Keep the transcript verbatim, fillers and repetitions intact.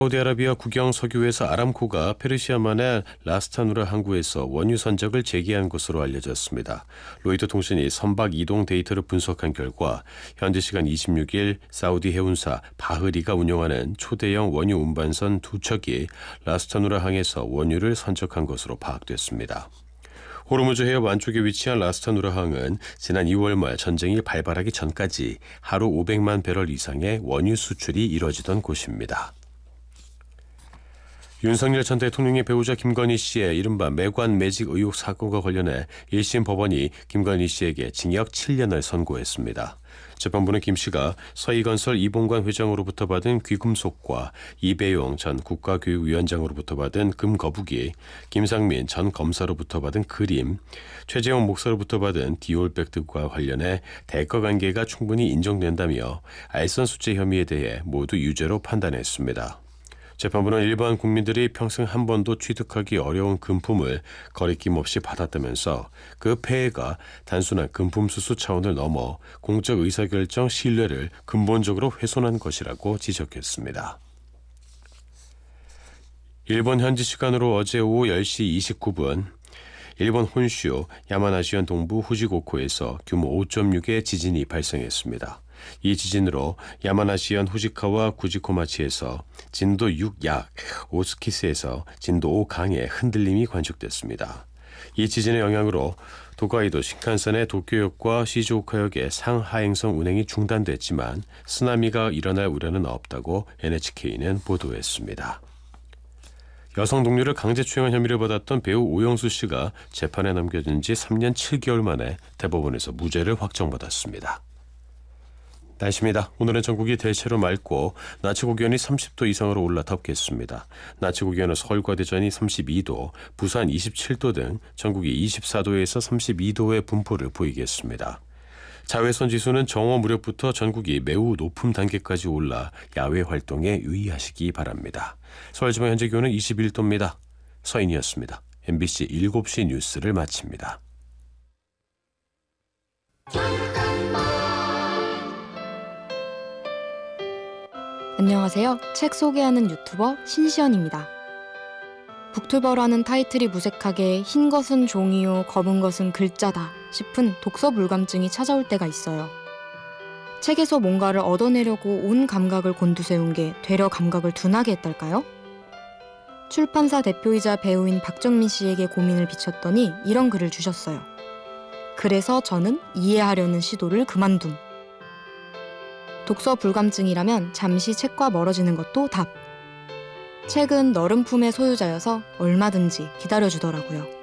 사우디아라비아 국영 석유회사 아람코가 페르시아만의 라스타누라 항구에서 원유 선적을 재개한 것으로 알려졌습니다. 로이터 통신이 선박 이동 데이터를 분석한 결과 현지 시간 이십육 일 사우디 해운사 바흐리가 운영하는 초대형 원유 운반선 두 척이 라스타누라 항에서 원유를 선적한 것으로 파악됐습니다. 호르무즈 해협 안쪽에 위치한 라스타누라 항은 지난 이월 말 전쟁이 발발하기 전까지 하루 오백만 배럴 이상의 원유 수출이 이뤄지던 곳입니다. 윤석열 전 대통령의 배우자 김건희 씨의 이른바 매관 매직 의혹 사건과 관련해 일 심 법원이 김건희 씨에게 징역 칠 년을 선고했습니다. 재판부는 김 씨가 서희건설 이봉관 회장으로부터 받은 귀금속과 이배용 전 국가교육위원장으로부터 받은 금거북이, 김상민 전 검사로부터 받은 그림, 최재형 목사로부터 받은 디올백 등과 관련해 대가관계가 충분히 인정된다며 알선수재 혐의에 대해 모두 유죄로 판단했습니다. 재판부는 일반 국민들이 평생 한 번도 취득하기 어려운 금품을 거리낌 없이 받았다면서 그 폐해가 단순한 금품 수수 차원을 넘어 공적 의사결정 신뢰를 근본적으로 훼손한 것이라고 지적했습니다. 일본 현지 시간으로 어제 오후 열 시 이십구 분 일본 혼슈 야마나시현 동부 후지고코에서 규모 오 점 육의 지진이 발생했습니다. 이 지진으로 야마나시현 후지카와 구지코마치에서 진도 육 약, 오스키스에서 진도 오 강의 흔들림이 관측됐습니다. 이 지진의 영향으로 도카이도 신칸센의 도쿄역과 시즈오카역의 상하행성 운행이 중단됐지만 쓰나미가 일어날 우려는 없다고 엔에이치케이는 보도했습니다. 여성 동료를 강제추행한 혐의를 받았던 배우 오영수 씨가 재판에 넘겨진 지 삼 년 칠 개월 만에 대법원에서 무죄를 확정받았습니다. 날씨입니다. 오늘은 전국이 대체로 맑고 낮 최고 기온이 삼십 도 이상으로 올라 덥겠습니다. 낮 최고 기온은 서울과 대전이 삼십이 도, 부산 이십칠 도 등 전국이 이십사 도에서 삼십이 도의 분포를 보이겠습니다. 자외선 지수는 정오 무렵부터 전국이 매우 높은 단계까지 올라 야외 활동에 유의하시기 바랍니다. 서울지방 현재 기온은 이십일 도입니다. 서인이었습니다. 엠비씨 일곱 시 뉴스를 마칩니다. 안녕하세요. 책 소개하는 유튜버 신시연입니다. 북튜버라는 타이틀이 무색하게 흰 것은 종이요, 검은 것은 글자다 싶은 독서 불감증이 찾아올 때가 있어요. 책에서 뭔가를 얻어내려고 온 감각을 곤두세운 게 되려 감각을 둔하게 했달까요? 출판사 대표이자 배우인 박정민 씨에게 고민을 비췄더니 이런 글을 주셨어요. 그래서 저는 이해하려는 시도를 그만둠. 독서 불감증이라면 잠시 책과 멀어지는 것도 답. 책은 너른 품의 소유자여서 얼마든지 기다려주더라고요.